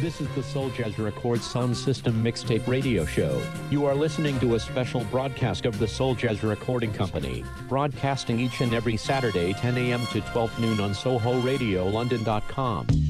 This is the Soul Jazz Records Sound System Mixtape Radio Show. You are listening to a special broadcast of the Soul Jazz Recording Company, broadcasting each and every Saturday 10 a.m. to 12 noon on SohoRadioLondon.com.